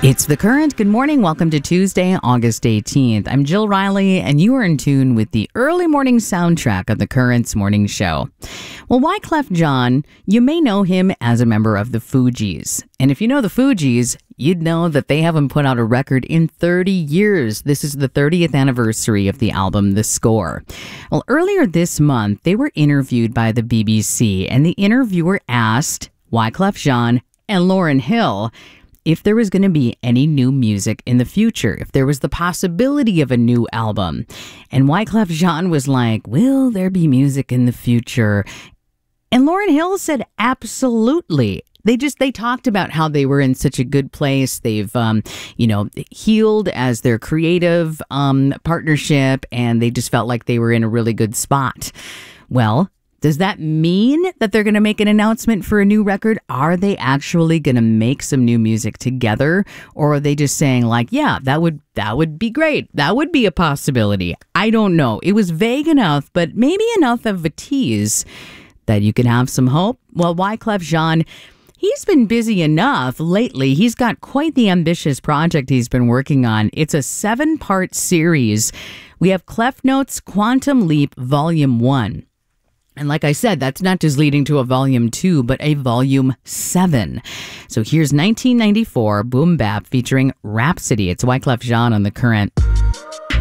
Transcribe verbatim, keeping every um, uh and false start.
It's The Current. Good morning. Welcome to Tuesday, August eighteenth. I'm Jill Riley, and you are in tune with the early morning soundtrack of The Current's morning show. Well, Wyclef Jean, you may know him as a member of the Fugees. And if you know the Fugees, you'd know that they haven't put out a record in thirty years. This is the thirtieth anniversary of the album The Score. Well, earlier this month, they were interviewed by the B B C, and the interviewer asked Wyclef Jean and Lauryn Hill if there was going to be any new music in the future, if there was the possibility of a new album. And Wyclef Jean was like, will there be music in the future? And Lauryn Hill said, absolutely. They just, they talked about how they were in such a good place. They've, um, you know, healed as their creative um, partnership, and they just felt like they were in a really good spot. Well, does that mean that they're going to make an announcement for a new record? Are they actually going to make some new music together? Or are they just saying like, yeah, that would that would be great. That would be a possibility. I don't know. It was vague enough, but maybe enough of a tease that you can have some hope. Well, Wyclef Jean, he's been busy enough lately. He's got quite the ambitious project he's been working on. It's a seven-part series. We have Clef Notes Quantum Leap Volume one. And like I said, that's not just leading to a volume two, but a volume seven. So here's nineteen ninety-four Boom Bap featuring Rhapsody. It's Wyclef Jean on The Current.